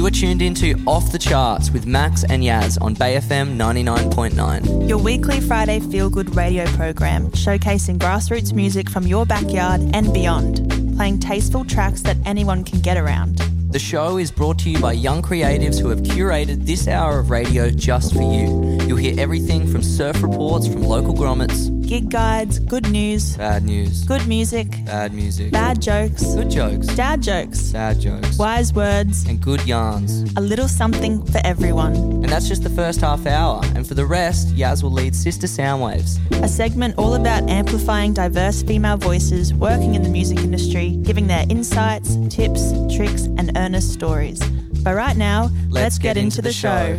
You are tuned into Off the Charts with Max and Yaz on Bay FM 99.9. Your weekly Friday feel-good radio program showcasing grassroots music from your backyard and beyond, playing tasteful tracks that anyone can get around. The show is brought to you by young creatives who have curated this hour of radio just for you. You'll hear everything from surf reports from local grommets, gig guides, good news, bad news, good music, bad music, bad jokes, good jokes, dad jokes, sad jokes, wise words, and good yarns. A little something for everyone. And that's just the first half hour. And for the rest, Yaz will lead Sister Soundwaves, a segment all about amplifying diverse female voices working in the music industry, giving their insights, tips, tricks, and earnest stories. But right now, let's get into the show.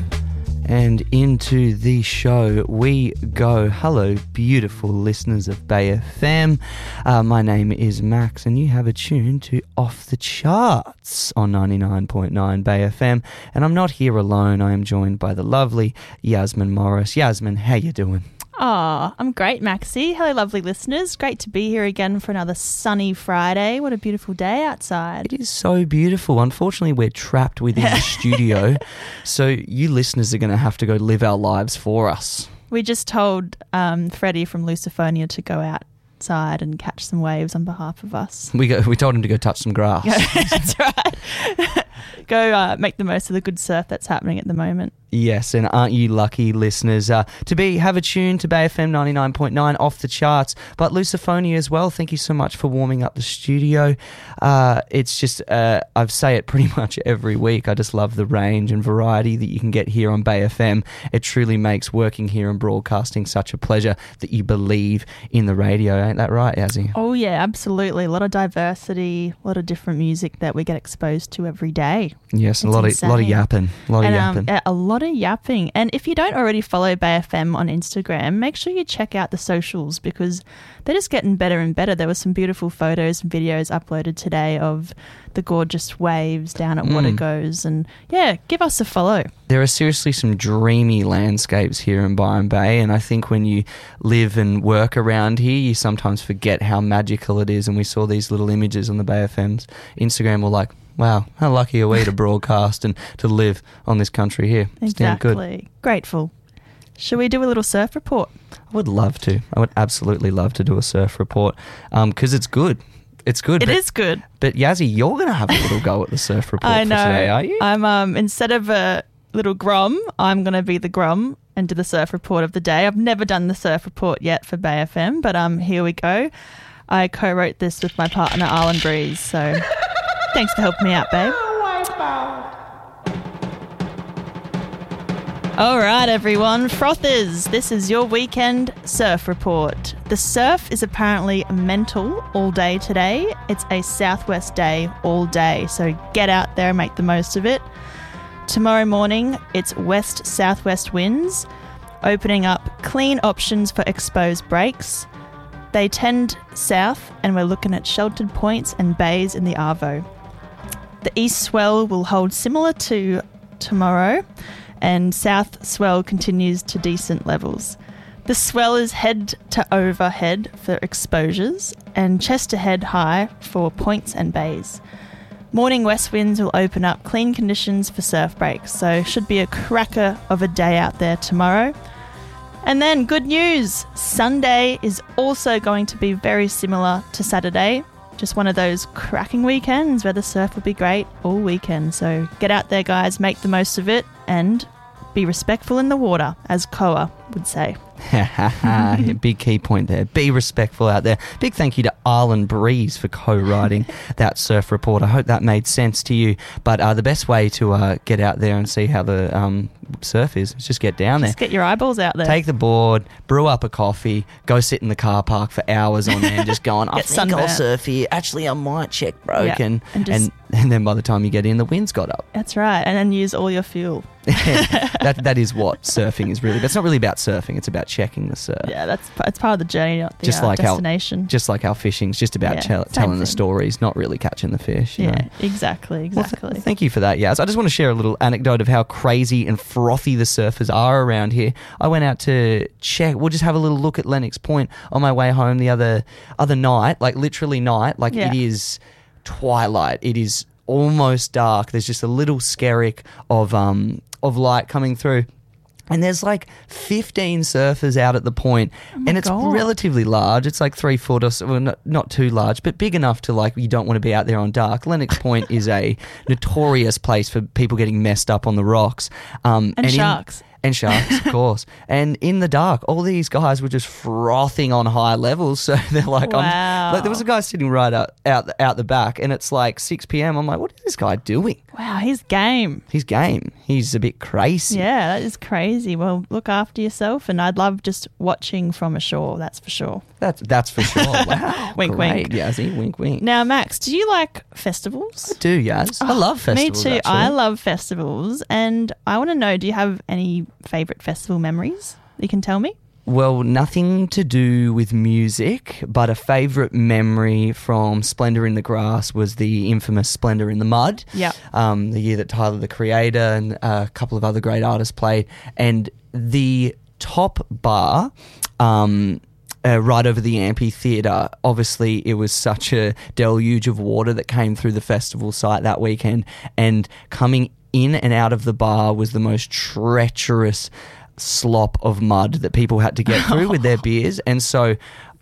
And into the show we go. Hello, beautiful listeners of Bay FM. My name is Max, and you have a tune to Off the Charts on 99.9 Bay FM. And I'm not here alone. I am joined by the lovely Yasmin Morris. Yasmin, how you doing? Oh, I'm great, Maxie. Hello, lovely listeners. Great to be here again for another sunny Friday. What a beautiful day outside. It is so beautiful. Unfortunately, we're trapped within the studio, so you listeners are going to have to go live our lives for us. We just told Freddie from Luciphonia to go outside and catch some waves on behalf of us. We told him to go touch some grass. That's right. Go make the most of the good surf that's happening at the moment. Yes, and aren't you lucky, listeners, to have a tune to Bay FM 99.9 Off the Charts, but Luciphonia as well. Thank you so much for warming up the studio. It's just, I say it pretty much every week. I just love the range and variety that you can get here on Bay FM. It truly makes working here and broadcasting such a pleasure that you believe in the radio. Ain't that right, Yazzie? Oh, yeah, absolutely. A lot of diversity, a lot of different music that we get exposed to every day. Yes, a lot of yapping. A lot of yapping. And if you don't already follow Bay FM on Instagram, make sure you check out the socials because they're just getting better and better. There were some beautiful photos and videos uploaded today of the gorgeous waves down at Watergoes. And yeah, give us a follow. There are seriously some dreamy landscapes here in Byron Bay, and I think when you live and work around here, you sometimes forget how magical it is. And we saw these little images on the Bay FM's Instagram. We're like, wow, how lucky are we to broadcast and to live on this country here. Exactly. Good. Grateful. Shall we do a little surf report? I would love to. I would absolutely love to do a surf report because it's good. It's good. It is good. But Yazzie, you're going to have a little go at the surf report I know. For today, are you? I'm instead of a little grom, I'm going to be the grom and do the surf report of the day. I've never done the surf report yet for Bay FM, but here we go. I co-wrote this with my partner, Arlen Breeze, so thanks for helping me out, babe. All right, everyone. Frothers, this is your weekend surf report. The surf is apparently mental all day today. It's a southwest day all day, so get out there and make the most of it. Tomorrow morning, it's west-southwest winds, opening up clean options for exposed breaks. They tend south, and we're looking at sheltered points and bays in the Arvo. The east swell will hold similar to tomorrow, and south swell continues to decent levels. The swell is head to overhead for exposures and chest to head high for points and bays. Morning west winds will open up clean conditions for surf breaks, so should be a cracker of a day out there tomorrow. And then good news, Sunday is also going to be very similar to Saturday. Just one of those cracking weekends where the surf will be great all weekend. So get out there, guys, make the most of it and be respectful in the water, as Koa would say. Big key point there. Be respectful out there. Big thank you to Arlen Breeze for co-writing that surf report. I hope that made sense to you. But the best way to get out there and see how the surf is just get down there. Just get your eyeballs out there. Take the board, brew up a coffee, go sit in the car park for hours on end, just going, I think I'll surf here. Actually, I might check broken. Yeah, and then by the time you get in, the wind's got up. That's right. And then use all your fuel. that is what surfing is really. That's not really about surfing. It's about checking the surf. Yeah, it's part of the journey, not the destination. Just like how fishing's just about telling the stories, not really catching the fish. You know? Exactly. Well, thank you for that, Yaz. I just want to share a little anecdote of how crazy and frothy the surfers are around here. I went out to check. We'll just have a little look at Lennox Point on my way home the other night, like literally night. Like it is twilight. It is almost dark. There's just a little skerrick of light coming through. And there's like 15 surfers out at the point, and it's relatively large. It's like 3 foot or so, well, not too large, but big enough to like you don't want to be out there on dark. Lennox Point is a notorious place for people getting messed up on the rocks. And sharks. And sharks, of course. And in the dark, all these guys were just frothing on high levels. So they're like, wow. There was a guy sitting right out the back, and it's like 6 p.m. I'm like, what is this guy doing? Wow, he's game. He's game. He's a bit crazy. Yeah, that is crazy. Well, look after yourself, and I'd love just watching from ashore, that's for sure. That's for sure. Wow. Wink, great, wink. Yazzie, wink, wink. Now, Max, do you like festivals? I do, Yaz. I love festivals. Me too. Actually. I love festivals, and I want to know, do you have any favourite festival memories you can tell me? Well, nothing to do with music, but a favourite memory from Splendour in the Grass was the infamous Splendour in the Mud. Yeah. The year that Tyler, the Creator, and a couple of other great artists played. And the top bar, right over the amphitheatre, obviously it was such a deluge of water that came through the festival site that weekend, and coming in and out of the bar was the most treacherous slop of mud that people had to get through with their beers. And so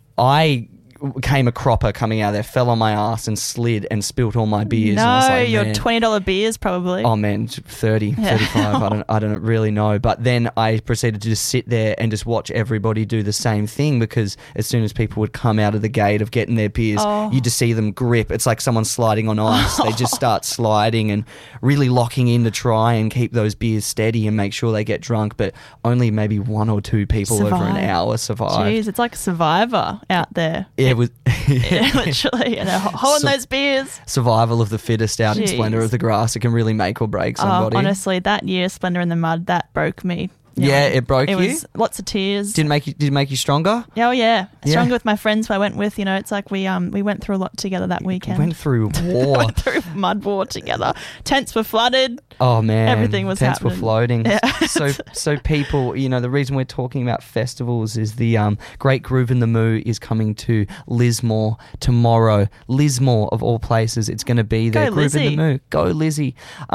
I came a cropper coming out there, fell on my ass and slid and spilt all my beers. No, and I was like, your man, $20 beers probably. Oh man, 30, 35, I don't really know. But then I proceeded to just sit there and just watch everybody do the same thing, because as soon as people would come out of the gate of getting their beers, you just see them grip. It's like someone sliding on ice. They just start sliding and really locking in to try and keep those beers steady and make sure they get drunk. But only maybe 1 or 2 people over an hour survived. Jeez, it's like Survivor out there. It was literally, and holding those beers. Survival of the fittest out in Splendour of the Grass. It can really make or break somebody. Honestly, that year, Splendour in the Mud, that broke me. Yeah, it broke you? It was lots of tears. Did it make you stronger? Oh, yeah. Stronger with my friends who I went with. You know, it's like we went through a lot together that weekend. Went through war. Went through mud war together. Tents were flooded. Oh, man. Everything was Tents happening. were floating. Yeah. So people, you know, the reason we're talking about festivals is the Great Groove in the Moo is coming to Lismore tomorrow. Lismore, of all places, it's going to be there. Go Groove Lizzie. in the Moo. Go Lizzie.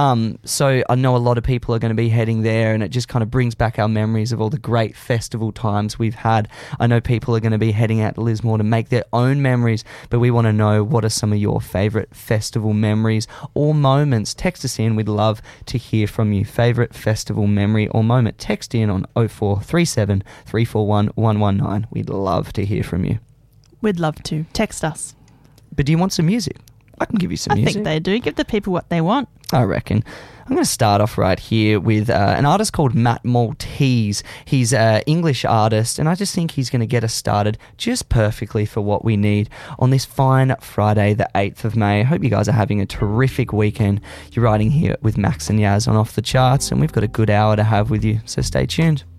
So I know a lot of people are going to be heading there, and it just kind of brings back our memories of all the great festival times we've had. I know people are going to be heading out to Lismore to make their own memories, but we want to know, what are some of your favourite festival memories or moments? Text us in. We'd love to hear from you. Favourite festival memory or moment? Text in on 0437 341 119. We'd love to hear from you. We'd love to. Text us. But do you want some music? I can give you some music. I think they do. Give the people what they want. I reckon. I'm going to start off right here with an artist called Matt Maltese. He's an English artist, and I just think he's going to get us started just perfectly for what we need on this fine Friday, the 8th of May. I hope you guys are having a terrific weekend. You're riding here with Max and Yaz on Off the Charts, and we've got a good hour to have with you, so stay tuned.